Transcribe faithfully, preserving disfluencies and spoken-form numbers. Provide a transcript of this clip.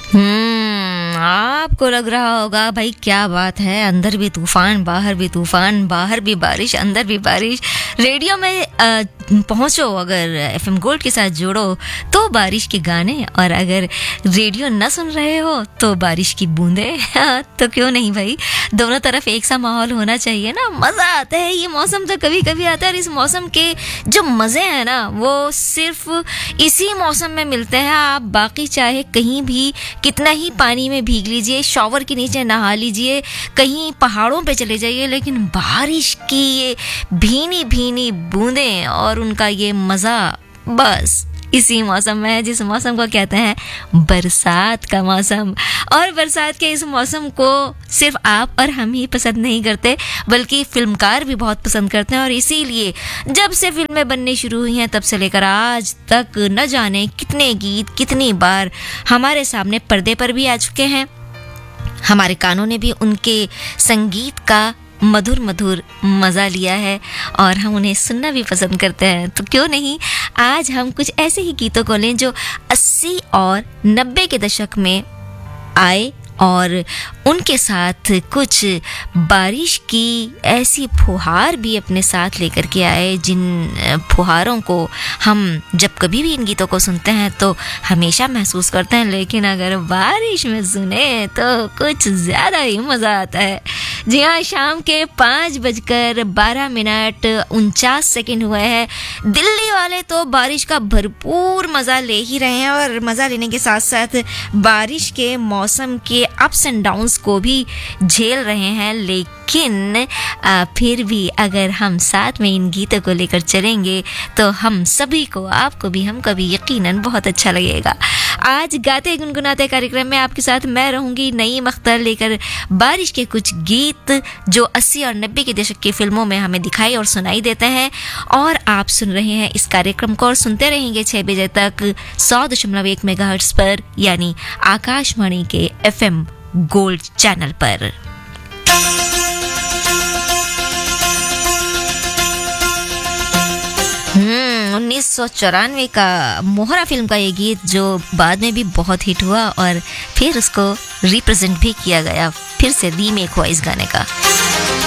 हम्म आपको लग रहा होगा भाई क्या बात है, अंदर भी तूफान बाहर भी तूफान, बाहर भी बारिश अंदर भी बारिश। रेडियो में अ, पहुंचो, अगर एफएम गोल्ड के साथ जोड़ो तो बारिश के गाने, और अगर रेडियो न सुन रहे हो तो बारिश की बूंदें। तो क्यों नहीं भाई, दोनों तरफ एक सा माहौल होना चाहिए ना। मजा आता है, ये मौसम तो कभी कभी आता है, और इस मौसम के जो मजे हैं ना वो सिर्फ इसी मौसम में मिलते हैं। आप बाकी चाहे कहीं भी कितना ही पानी में भीग लीजिए, शॉवर के नीचे नहा लीजिए, कहीं पहाड़ों पे चले जाइए, लेकिन बारिश की ये भीनी भीनी बूंदें और उनका ये मजा बस इसी मौसम में है, जिस मौसम को कहते हैं बरसात का मौसम। और बरसात के इस मौसम को सिर्फ आप और हम ही पसंद नहीं करते, बल्कि फिल्मकार भी बहुत पसंद करते हैं। और इसीलिए जब से फिल्में बननी शुरू हुई हैं तब से लेकर आज तक न जाने कितने गीत कितनी बार हमारे सामने पर्दे पर भी आ चुके हैं। हमारे कानों ने भी उनके संगीत का मधुर मधुर मज़ा लिया है और हम उन्हें सुनना भी पसंद करते हैं। तो क्यों नहीं आज हम कुछ ऐसे ही गीतों को लें जो अस्सी और नब्बे के दशक में आए और उनके साथ कुछ बारिश की ऐसी फुहार भी अपने साथ लेकर के आए, जिन फुहारों को हम जब कभी भी इन गीतों को सुनते हैं तो हमेशा महसूस करते हैं, लेकिन अगर बारिश में सुने तो कुछ ज़्यादा ही मज़ा आता है। जी हाँ, शाम के पाँच बजकर बारह मिनट उनचास सेकेंड हुए हैं। दिल्ली वाले तो बारिश का भरपूर मज़ा ले ही रहे हैं, और मज़ा लेने के साथ साथ बारिश के मौसम के अप्स एंड डाउन्स को भी झेल रहे हैं। लेकिन आ, फिर भी अगर हम साथ में इन गीतों को लेकर चलेंगे तो हम सभी को, आपको भी हमको भी यकीनन बहुत अच्छा लगेगा। आज गाते गुनगुनाते कार्यक्रम में आपके साथ मैं रहूंगी नईम अख्तर, लेकर बारिश के कुछ गीत जो अस्सी और नब्बे के दशक की फिल्मों में हमें दिखाई और सुनाई देते हैं। और आप सुन रहे हैं इस कार्यक्रम को और सुनते रहेंगे छह बजे तक सौ दशमलव एक मेगाहर्ट्ज पर, यानी आकाशवाणी के एफएम गोल्ड चैनल पर। हम्म उन्नीस सौ चौरानवे का मोहरा फिल्म का ये गीत जो बाद में भी बहुत हिट हुआ और फिर उसको रिप्रेजेंट भी किया गया, फिर से रीमेक हुआ इस गाने का।